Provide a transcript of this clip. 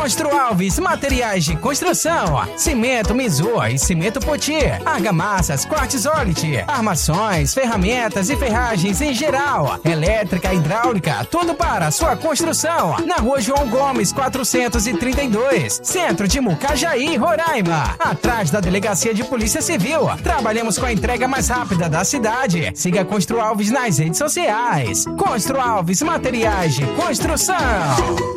Constru Alves Materiais de Construção, cimento Mizu e cimento Poti, argamassas, quartzolite, armações, ferramentas e ferragens em geral, elétrica, hidráulica, tudo para a sua construção. Na Rua João Gomes 432, centro de Mucajaí, Roraima, atrás da Delegacia de Polícia Civil. Trabalhamos com a entrega mais rápida da cidade. Siga Constru Alves nas redes sociais. Constru Alves Materiais de Construção.